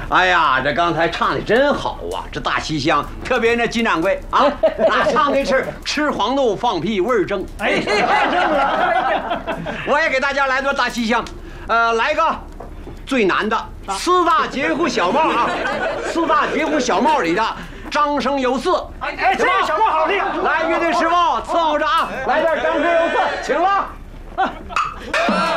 哎呀，这刚才唱的真好啊！这大西厢，特别那金掌柜啊，那唱的是吃黄豆放屁味儿正。 哎，太正了！ 我也给大家来段大西厢，来个最难的四大截胡小帽啊！四大截胡小帽里的张生有四。 哎，这个小帽好听。 来，乐队师傅伺候着啊！来点张生有四，请了。